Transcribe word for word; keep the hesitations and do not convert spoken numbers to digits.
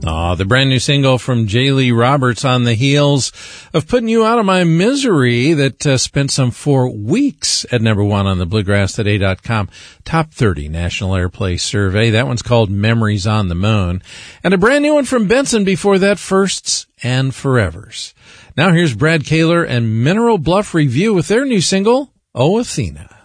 Aw, the brand new single from J. Lee Roberts on the heels of Putting You Out of My Misery that uh, spent some four weeks at number one on the bluegrass today dot com Top thirty National Airplay Survey. That one's called Memories on the Moon. And a brand new one from Benson before that, Firsts and Forevers. Now here's Brad Kaler and Mineral Bluff Review with their new single, Oh Athena.